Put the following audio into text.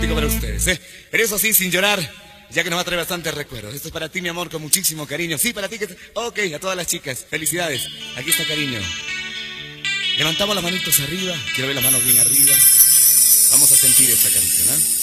Digo para ustedes, ¿eh? Pero eso sí, sin llorar, ya que nos va a traer bastantes recuerdos. Esto es para ti, mi amor, con muchísimo cariño. Sí, para ti que... Ok, a todas las chicas, felicidades. Aquí está cariño. Levantamos las manitos arriba, quiero ver las manos bien arriba. Vamos a sentir esta canción, ¿eh?